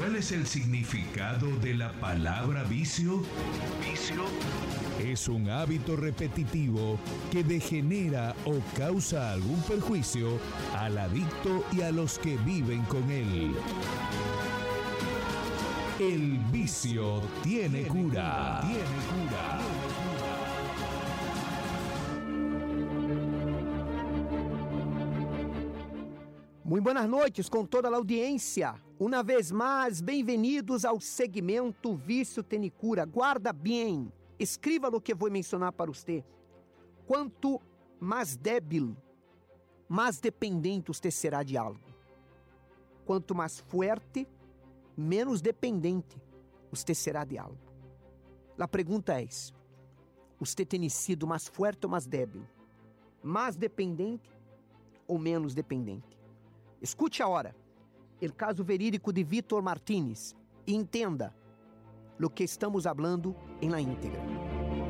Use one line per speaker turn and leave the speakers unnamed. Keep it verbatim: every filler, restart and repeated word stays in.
¿Cuál es el significado de la palabra vicio? Vicio
es un hábito repetitivo que degenera o causa algún perjuicio al adicto y a los que viven con él. El vicio tiene cura. Tiene cura.
Muito boas noites com toda a audiência. Uma vez mais, bem-vindos ao segmento Vício Tem Cura. Guarda bem, escreva o que vou mencionar para você. Quanto mais débil, mais dependente você será de algo. Quanto mais forte, menos dependente você será de algo. A pergunta é: você tem sido mais forte ou mais débil? Mais dependente ou menos dependente? Escute agora o caso verídico de Vítor Martínez e entenda o que estamos falando em la íntegra.